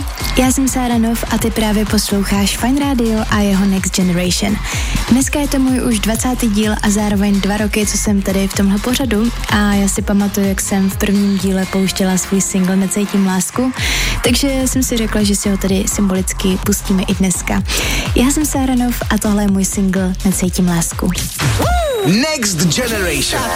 já jsem Sára Nov a ty právě posloucháš Fajn Radio a jeho Next Generation. Dneska je to můj už 20. díl a zároveň 2 roky, co jsem tady v tomhle pořadu a já si pamatuju, jak jsem v prvním díle pouštěla svůj single Necítím lásku, takže jsem si řekla, že si ho tady symbolicky pustíme i dneska. Já jsem Sára Nov a tohle je můj single Necítím lásku. Next Generation.